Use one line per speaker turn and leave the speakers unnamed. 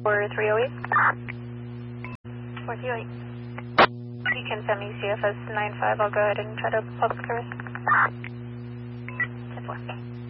or 308. 408. You can send me CFS 95. I'll go ahead and try to public service. 10-4.